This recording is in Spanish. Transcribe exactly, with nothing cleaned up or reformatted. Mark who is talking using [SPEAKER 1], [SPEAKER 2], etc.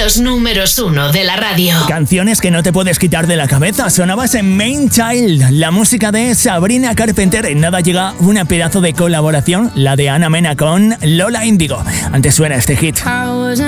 [SPEAKER 1] los números uno de la radio.
[SPEAKER 2] Canciones que no te puedes quitar de la cabeza. Sonabas en Main Child, la música de Sabrina Carpenter. En nada llega una pedazo de colaboración, la de Ana Mena con Lola Índigo. Antes suena este hit.